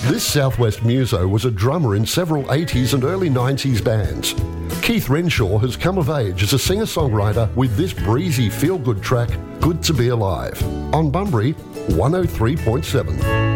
This Southwest muso was a drummer in several 80s and early 90s bands. Keith Renshaw has come of age as a singer-songwriter with this breezy feel-good track, Good to Be Alive, on Bunbury 103.7.